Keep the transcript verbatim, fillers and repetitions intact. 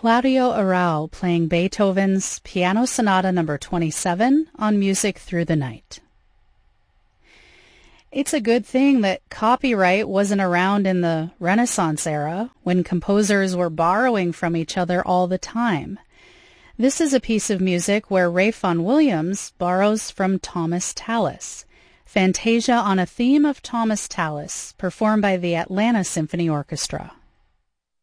Claudio Arrau playing Beethoven's Piano Sonata number twenty-seven on Music Through the Night. It's a good thing that copyright wasn't around in the Renaissance era, when composers were borrowing from each other all the time. This is a piece of music where Ralph Vaughan Williams borrows from Thomas Tallis, Fantasia on a theme of Thomas Tallis, performed by the Atlanta Symphony Orchestra.